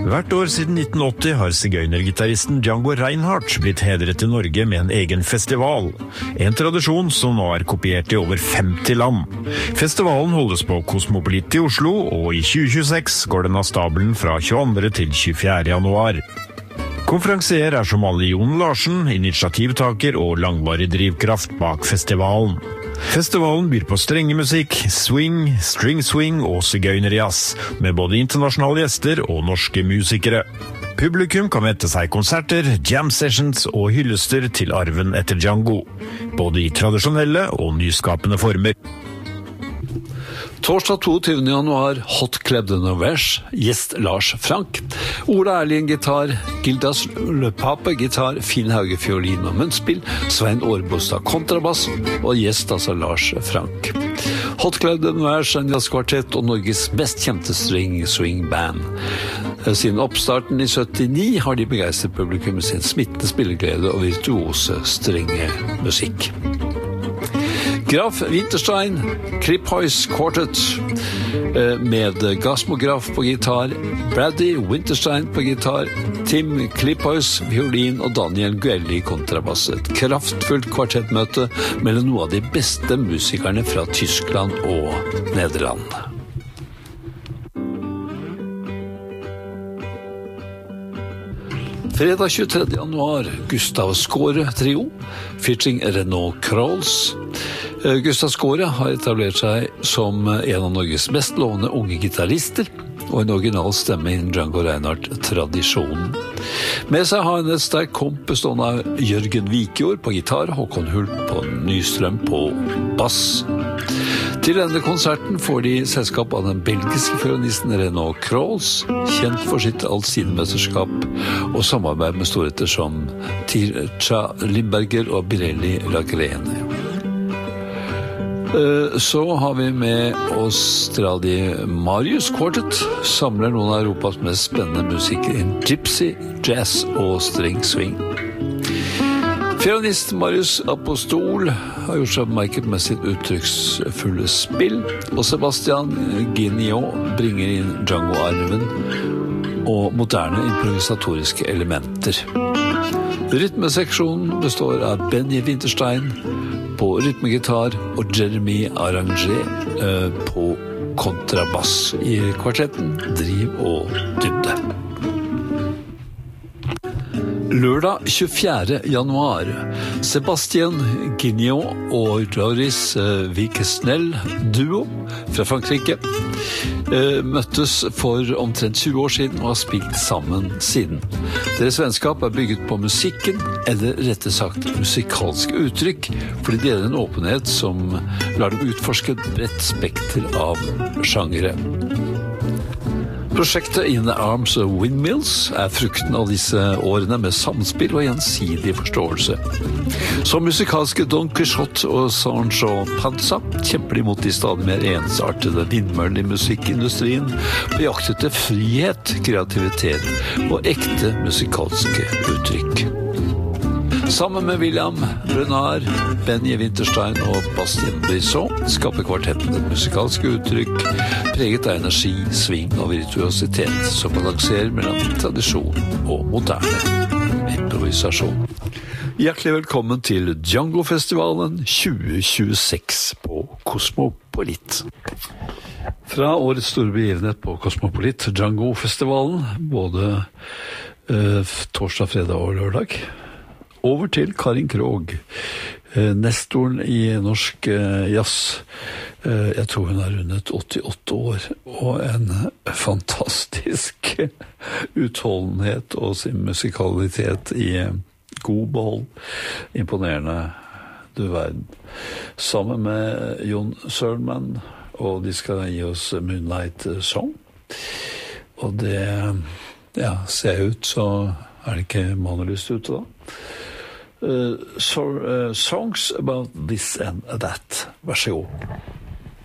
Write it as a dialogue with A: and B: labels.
A: Hvert år siden 1980 har sigøynergitaristen Django Reinhardt blitt hedret i Norge med en egen festival. En tradisjon som nå er kopiert i over 50 land. Festivalen holdes på Kosmopolit i Oslo, og i 2026 går den av stabelen fra 22. til 24. januar. Konferansier er som alle Jon Larsen, initiativtaker og langvarig drivkraft bak festivalen. Festivalen byr på strengemusikk, swing, string swing og sigøynerjazz, med både internasjonale gjester og norske musikere. Publikum kan vente seg konserter, jam sessions og hyllester til arven etter Django, både i tradisjonelle og nyskapende former.
B: Torsdag 22. januar, Hot Club de Nevers, gjest Lars Frank. Ola Erlien gitar, Gildas Løpape gitar, Finn Hauge fiolin og munnspill, Svein Årbostad kontrabass og gjest altså Lars Frank. Hot Club de Nevers er en jazzkvartett og Norges mest kjente swing band. Siden oppstarten i 79 har de begeistret publikum med sin smittende spilleglede og virtuose strenge musikk. Graf Winterstein, Klipphøys Quartet med Gasmo Graf på gitar, Brady Winterstein på gitar, Tim Klipphøys violin og Daniel Guelli kontrabass. Et kraftfullt kvartettmøte mellom noen av de beste musikerne fra Tyskland og Nederland. Fredag 23. januar, Gustav Skåre trio, featuring Renaud Krolls. Gustav Skåre har etablert seg som en av Norges mest lovende unge gitarister, og en original stemme innen Django Reinhardt-tradisjonen. Med seg har han et sterkt komp bestående av Jørgen Vikjord på gitar, Håkon Hult på Nystrøm på bass. Til denne konserten får de selskap av den belgiske fiolinisten Renaud Krolls, kjent for sitt allsidemesterskap og samarbeid med storheter som Tircha Limberger og Birelli Lagrene. Så har vi med oss Stradivarius Quartet, samler noen av Europas mest spennende musikere innen gypsy, jazz og string swing. Fiolinist Marius Apostol har gjort seg bemerket med sitt uttrykksfulle spill, og Sebastian Guignot bringer inn Django-arven og moderne improvisatoriske elementer. Rytmeseksjonen består av Benny Winterstein på rytmegitar og Jeremy Arranger på kontrabass. I kvartetten driv og dybde. Lørdag 24. januar, Sebastian Guignot og Joris Vikesnell duo fra Frankrike møttes for omtrent 20 år siden og har spilt sammen siden. Deres vennskap er bygget på musikken, eller rette sagt musikalske uttrykk, fordi det er en åpenhet som lar dem utforske et bredt spekter av sjangere. Prosjektet In the Arms of Windmills er frukten av disse årene med samspill og gjensidig forståelse. Som musikalske Don Quixote og Sancho Panza kjemper de mot de stadig mer ensartede vindmøllene i musikkindustrien på jakt etter frihet, kreativitet og ekte musikalske uttrykk. Sammen med William Brunard, Benny Winterstein og Bastien Brisson skaper kvartetten et musikalske uttrykk preget av energi, sving og virtuositet som balanserer mellom tradisjon og moderne improvisasjon. Hjertelig velkommen til Django-festivalen 2026 på Kosmopolit. Fra årets store begivenhet på Kosmopolit, Django-festivalen, både torsdag, fredag og lørdag, over til Karin Krog, nestoren i norsk jazz. Jeg tror hun er rundet 88 år, og en fantastisk utholdenhet og sin musikalitet i god behold. Imponerende, du verden. Sammen med Jon Sørman, og de skal gi oss Moonlight Song. Og det, ser ut, så er det ikke manelyst ute da. Songs about this and that. Vær så god.